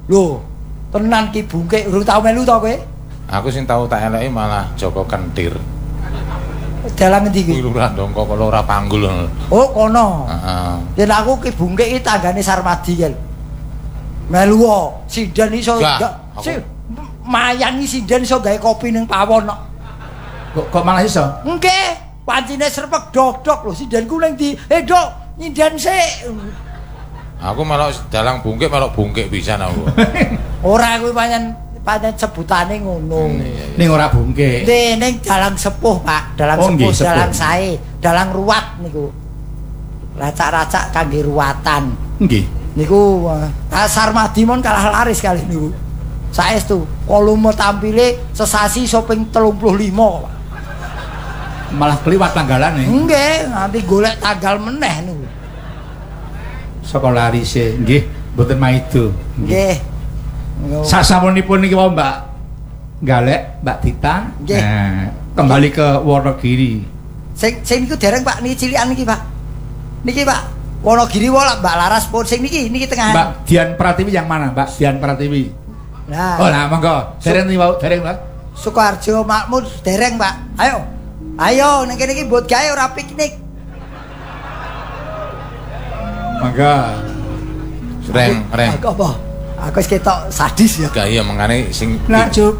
Lho, tenan Ki Bungkik urung tau melu to kowe? Aku sing tau tak eleki malah Joko Kentir. Dalang ngendi Kuwi ki? lurah Ndongko kok ora panggul. Oh, kono. Heeh. Yen aku Ki Bungkik iki tanggane Sarmadi kan. Melu sinden iso mayangi sinden iso gawe kopi ning pawon kok. Kok malah iso? Nggih, pancine srepeg dok-dok lho sindenku ning di. Dok, nyinden sik. Aku melok dalang bungkik melok bungkik pisan aku. Ora kuwi pancen sebutane ngono. Ning ora bungkik. Ning dalang sepuh, Pak. Dalang sepuh, dalang sae, dalang ruwat niku. Racak-racak kangge ruwatan. Nggih. Niku Sarmadi mon kalah laris kali niku. Saestu, volume tampile sesasi iso ping 35, Pak. Malah kliwat tanggalane. Nggih, nanti golek tanggal meneh niku. Saka larise, nggih, mboten maido. Nggih. Sasampunipun niki wae Mbak Galek, Mbak Tita. Nah, kembali ke Wonogiri. Sing niku dereng Pak, niki cilikan niki Pak. Niki Pak, Wonogiri wae Mbak Laras pun sing niki tengah. Mbak Dian Pratiwi yang mana, Mbak Dian Pratiwi? Nah. Oh, lah monggo. Dereng niku dereng, Pak. Sukoharjo Makmur dereng, Pak. Ayo. Ayo ning kene iki mbot gawe ora piknik. Monggo. Reng. Aku apa? Aku wis ketok sadis ya. Gak iya mengane sing Lah